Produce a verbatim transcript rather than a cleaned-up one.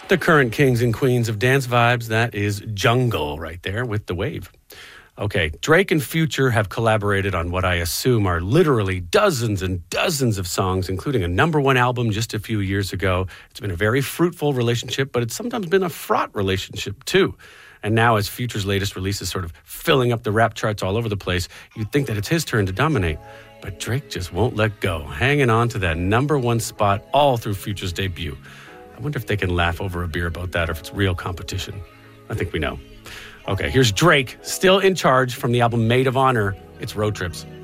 The current kings and queens of dance vibes, that is Jungle right there with The Wave. Okay, Drake and Future have collaborated on what I assume are literally dozens and dozens of songs, including a number one album just a few years ago. It's been a very fruitful relationship, but it's sometimes been a fraught relationship too. And now as Future's latest release is sort of filling up the rap charts all over the place, you'd think that it's his turn to dominate. But Drake just won't let go, hanging on to that number one spot all through Future's debut. I wonder if they can laugh over a beer about that or if it's real competition. I think we know. Okay, here's Drake, still in charge from the album Maid of Honor. It's Road Trips.